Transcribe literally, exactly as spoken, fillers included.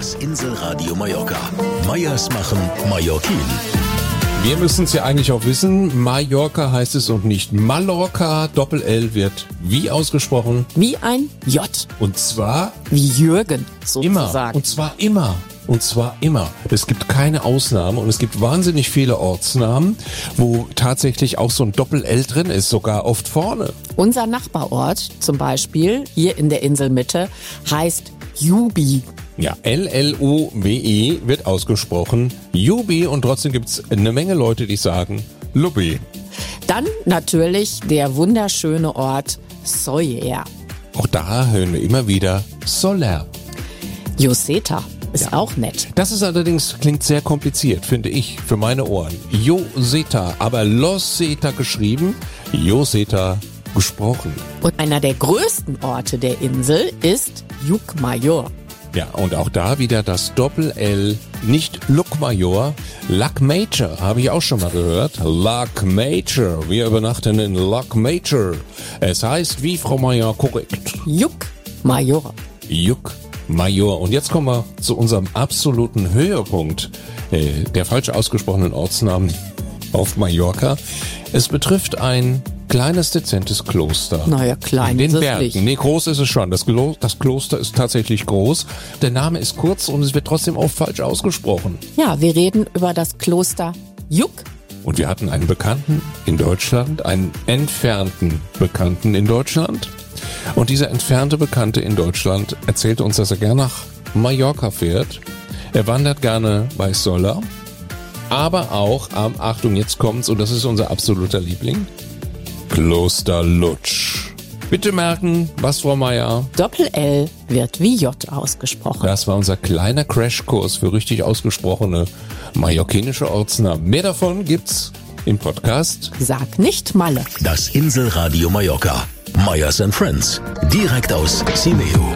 Das Inselradio Mallorca. Meyers machen Mallorquin. Wir müssen es ja eigentlich auch wissen, Mallorca heißt es und nicht Mallorca. Doppel-L wird wie ausgesprochen? Wie ein J. Und zwar wie Jürgen sozusagen. Immer. Und zwar immer. Und zwar immer. Es gibt keine Ausnahme und es gibt wahnsinnig viele Ortsnamen, wo tatsächlich auch so ein Doppel-L drin ist, sogar oft vorne. Unser Nachbarort zum Beispiel, hier in der Inselmitte, heißt Jubi. Ja, L L O B E wird ausgesprochen, Jubi, und trotzdem gibt's eine Menge Leute, die sagen Lubbi. Dann natürlich der wunderschöne Ort Soller. Auch da hören wir immer wieder Soler. Lloseta ist ja auch nett. Das ist allerdings, klingt sehr kompliziert, finde ich, für meine Ohren. Lloseta, aber Lloseta geschrieben, Lloseta gesprochen. Und einer der größten Orte der Insel ist Llucmajor. Ja, und auch da wieder das Doppel-L, nicht Llucmajor, Llucmajor, habe ich auch schon mal gehört. Llucmajor, wir übernachten in Llucmajor. Es heißt, wie Frau Meier korrekt, Llucmajor. Llucmajor. Und jetzt kommen wir zu unserem absoluten Höhepunkt äh, der falsch ausgesprochenen Ortsnamen auf Mallorca. Es betrifft ein kleines, dezentes Kloster. Naja, klein in ist den es Bergen. nicht. Nee, groß ist es schon. Das, Klo- das Kloster ist tatsächlich groß. Der Name ist kurz und es wird trotzdem oft falsch ausgesprochen. Ja, wir reden über das Kloster Lluc. Und wir hatten einen Bekannten in Deutschland, einen entfernten Bekannten in Deutschland. Und dieser entfernte Bekannte in Deutschland erzählte uns, dass er gerne nach Mallorca fährt. Er wandert gerne bei Soller, aber auch am, Achtung, jetzt kommt's, und das ist unser absoluter Liebling, Kloster Lutsch. Bitte merken, was, Frau Meier? Doppel-L wird wie J ausgesprochen. Das war unser kleiner Crashkurs für richtig ausgesprochene mallorquinische Ortsnamen. Mehr davon gibt's im Podcast. Sag nicht Malle. Das Inselradio Mallorca. Meyers and Friends. Direkt aus Simeo.